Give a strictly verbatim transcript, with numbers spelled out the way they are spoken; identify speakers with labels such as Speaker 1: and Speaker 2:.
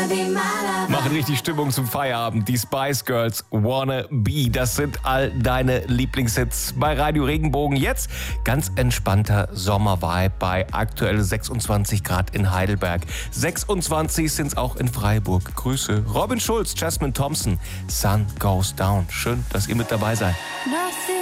Speaker 1: Machen richtig Stimmung zum Feierabend. Die Spice Girls, Wanna Be. Das sind all deine Lieblingshits bei Radio Regenbogen. Jetzt ganz entspannter Sommervibe bei aktuell sechsundzwanzig Grad in Heidelberg. sechsundzwanzig sind es auch in Freiburg. Grüße. Robin Schulz, Jasmine Thompson, Sun Goes Down. Schön, dass ihr mit dabei seid.